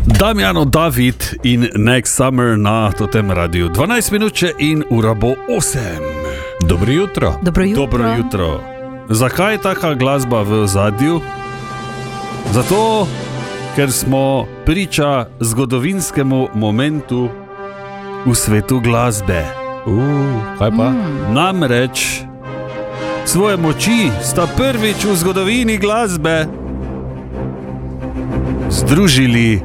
Damjano David in Next Summer na totem radiju. 12 minut in ura bo 8. Dobro jutro. Dobro jutro. Zakaj je taka glasba v ozadju? Zato, ker smo priča zgodovinskemu momentu v svetu glasbe. Kaj pa? Namreč svoje moči sta prvič v zgodovini glasbe združili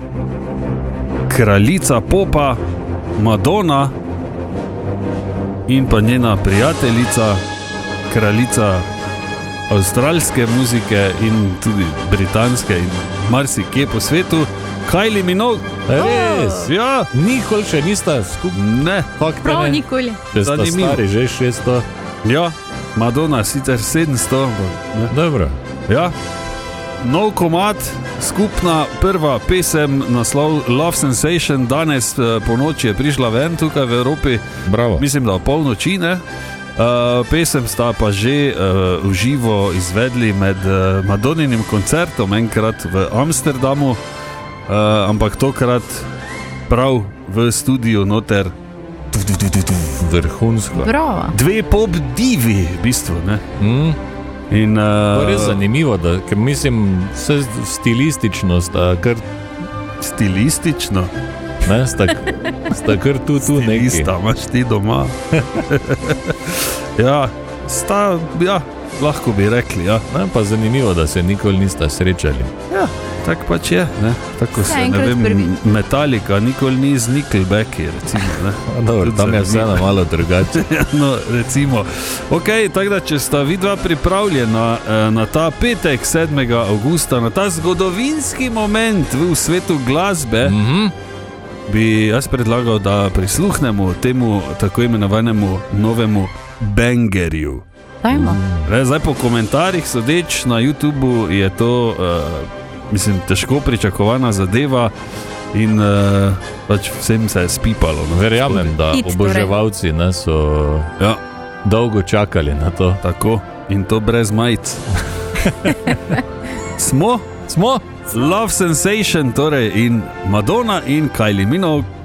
kraljica popa Madonna in pa njena prijateljica, kraljica avstralske muzike in tudi britanske in marsikje po svetu, Kylie Minogue. Res? Ja. Nikoli še nista skupaj? Ne. Prav nikoli. Če sta stari že 600. Ja, Madonna sicer 700. Ne. Dobro. Ja. Nov komad, skupna prva pesem, naslov Love Sensation, danes po noči je prišla ven tukaj v Evropi. Bravo. Mislim, da o polnoči, ne? Pesem sta pa že v živo izvedli med Madoninim koncertom enkrat v Amsterdamu, ampak tokrat prav v studiu noter. Vrhunsko. Bravo. Dve pop divi, v bistvu, ne? In, to je res zanimivo, ker mislim, vse stilistično sta kar... Stilistično? Ne, sta kar tu neki. Stilista, imaš ti doma. Ja, lahko bi rekli, ja. Ne, pa zanimivo, da se nikoli nista srečali. Ja, tako pač je, ne. Tako se, ne vem, Metallica nikoli ni z Nickelbacki, recimo, ne. Dobro, tam je vseeno malo drugače. No, recimo. Ok, tako da, če sta vidva pripravljena na ta petek 7. avgusta, na ta zgodovinski moment v svetu glasbe, bi jaz predlagal, da prisluhnemo temu tako imenovanemu novemu bangerju. Dajmo. Zdaj po komentarjih sodeč na YouTubeu je to, mislim, težko pričakovana zadeva in pač vsem se je spipalo. No. Verjamem, da oboževalci so dolgo čakali na to. Tako, in to brez majic. Smo? Love Sensation, torej, in Madonna in Kylie Minogue.